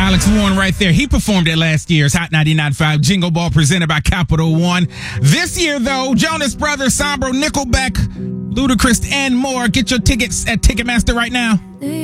Alex Warren right there. He performed at last year's Hot 99.5 Jingle Ball presented by Capital One. This year, though, Jonas Brothers, Sombro, Nickelback, Ludacris, and more. Get your tickets at Ticketmaster right now.